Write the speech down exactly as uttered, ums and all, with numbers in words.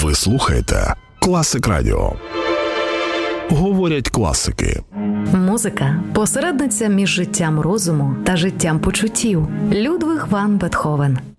Ви слухаєте Класик Радіо. Говорять класики. Музика – посередниця між життям розуму та життям почуттів. Людвиг ван Бетховен.